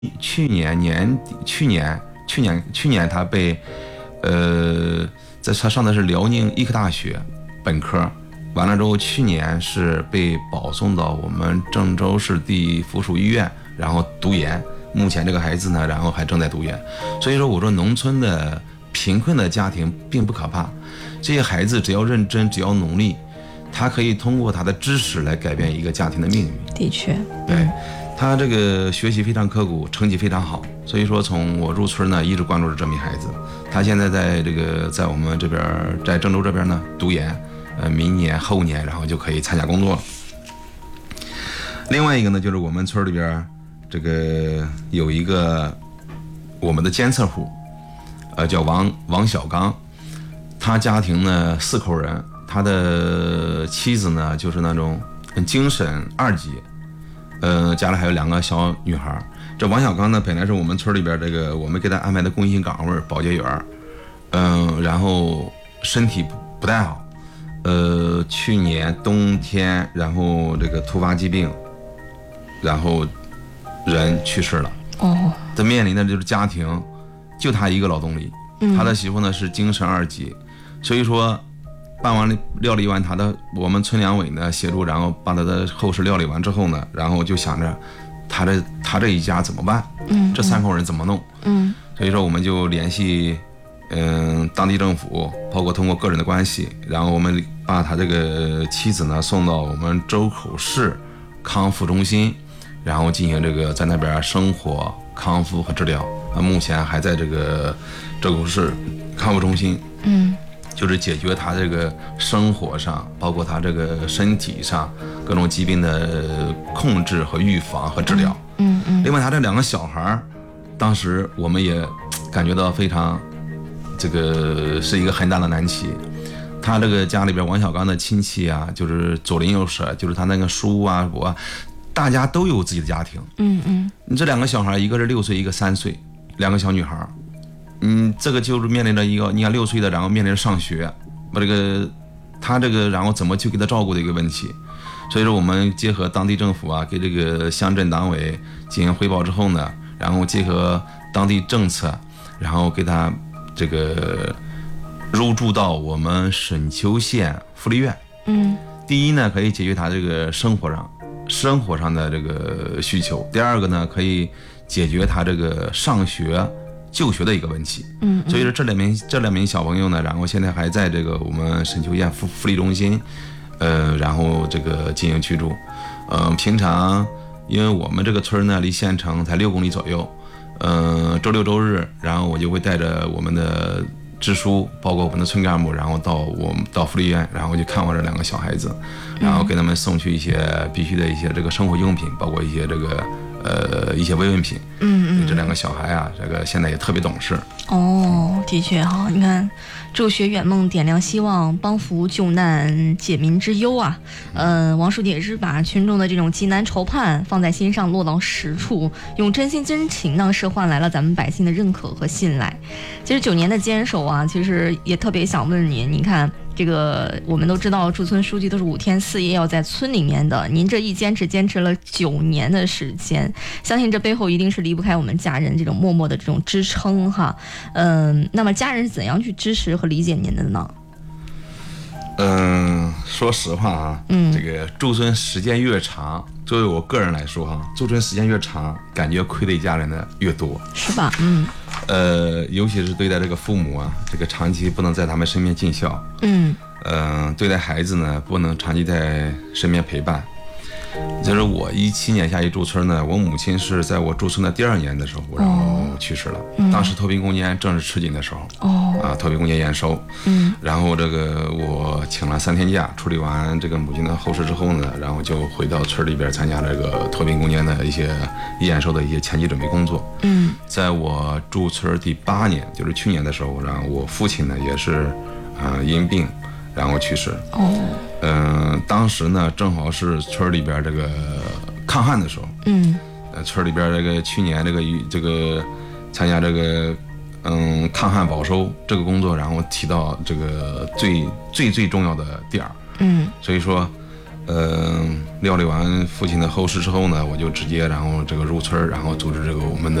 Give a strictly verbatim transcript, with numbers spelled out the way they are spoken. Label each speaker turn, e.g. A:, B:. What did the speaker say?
A: 去年年底，去年去年去年他被，呃，在他上的是辽宁医科大学本科，完了之后，去年是被保送到我们郑州市第附属医院，然后读研。目前这个孩子呢，然后还正在读研。所以说，我说农村的贫困的家庭并不可怕，这些孩子只要认真，只要努力，他可以通过他的知识来改变一个家庭的命运。
B: 的确，
A: 对。他这个学习非常刻苦，成绩非常好，所以说从我入村呢，一直关注着这名孩子。他现在在这个在我们这边，在郑州这边呢读研，呃，明年后年然后就可以参加工作了。另外一个呢，就是我们村里边这个有一个我们的监测户，呃，叫王王小刚，他家庭呢四口人，他的妻子呢就是那种精神二级。呃，家里还有两个小女孩。这王小刚呢，本来是我们村里边这个我们给他安排的公益岗位保洁员，嗯、呃，然后身体不太好，呃，去年冬天，然后这个突发疾病，然后人去世了。哦，他面临的就是家庭，就他一个劳动力，嗯、他的媳妇呢是精神二级，所以说。办完料理完他的，我们村两委呢协助，然后把他的后事料理完之后呢，然后就想着他这他这一家怎么办？嗯，这三口人怎么弄？嗯，所以说我们就联系嗯当地政府，包括通过个人的关系，然后我们把他这个妻子呢送到我们周口市康复中心，然后进行这个在那边生活康复和治疗。啊，目前还在这个周口市康复中心。嗯。就是解决他这个生活上，包括他这个身体上各种疾病的控制和预防和治疗。嗯嗯。另外，他这两个小孩，当时我们也感觉到非常，这个是一个很大的难题。他这个家里边，王小刚的亲戚啊，就是左邻右舍，就是他那个叔啊、伯啊，大家都有自己的家庭。嗯嗯。你这两个小孩，一个是六岁，一个三岁，两个小女孩。嗯，这个就是面临着一个，你看六岁的，然后面临着上学，把这个他这个然后怎么去给他照顾的一个问题。所以说我们结合当地政府啊，给这个乡镇党委进行汇报之后呢，然后结合当地政策，然后给他这个入住到我们沈丘县福利院。嗯，第一呢可以解决他这个生活上生活上的这个需求，第二个呢可以解决他这个上学就学的一个问题。嗯，所以说这两名这两名小朋友呢，然后现在还在这个我们沈丘县福福利中心，呃，然后这个进行居住。嗯、呃，平常因为我们这个村呢离县城才六公里左右，嗯、呃，周六周日，然后我就会带着我们的支书，包括我们的村干部，然后到我们到福利院，然后去看望这两个小孩子，然后给他们送去一些必须的一些这个生活用品，包括一些这个。呃，一些慰问品。嗯嗯，这两个小孩啊，这个现在也特别懂事。
B: 哦，的确哈，你看，助学圆梦，点亮希望，帮扶救难，解民之忧啊。嗯、呃，王书记也是把群众的这种急难愁盼放在心上，落到实处，用真心真情呢，是换来了咱们百姓的认可和信赖。其实九年的坚守啊，其实也特别想问您，你看。这个我们都知道，驻村书记都是五天四夜要在村里面的。您这一坚持坚持了九年的时间，相信这背后一定是离不开我们家人这种默默的这种支撑哈。嗯，那么家人是怎样去支持和理解您的呢？
A: 嗯，说实话啊，嗯，这个驻村时间越长，作为我个人来说哈，驻村时间越长，感觉亏待家人的越多，
B: 是吧？嗯。
A: 呃，尤其是对待这个父母啊，这个长期不能在他们身边尽孝，嗯，呃，对待孩子呢，不能长期在身边陪伴。就是我一七年下去驻村呢，我母亲是在我驻村的第二年的时候，然后去世了。哦、当时脱贫攻坚正是吃紧的时候，哦，啊，脱贫攻坚验收，嗯，然后这个我请了三天假，处理完这个母亲的后事之后呢，然后就回到村里边参加这个脱贫攻坚的一些验收的一些前期准备工作。嗯，在我驻村第八年，就是去年的时候，然后我父亲呢也是，呃，因病。然后去世。哦，嗯、呃，当时呢，正好是村里边这个抗旱的时候。嗯，呃，村里边这个去年这个这个参加这个嗯抗旱保收这个工作，然后提到这个最最最重要的点儿。嗯，所以说呃，料理完父亲的后事之后呢，我就直接然后这个入村，然后组织这个我们的